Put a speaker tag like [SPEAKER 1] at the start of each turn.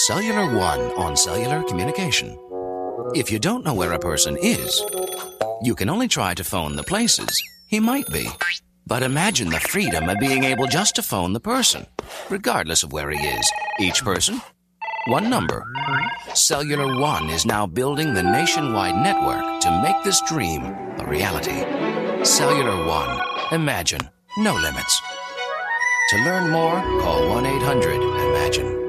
[SPEAKER 1] Cellular One on cellular communication. If you don't know where a person is, you can only try to phone the places he might be. But imagine the freedom of being able just to phone the person, regardless of where he is. Each person, one number. Cellular One is now building the nationwide network to make this dream a reality. Cellular One. Imagine. No limits. To learn more, call 1-800-IMAGINE.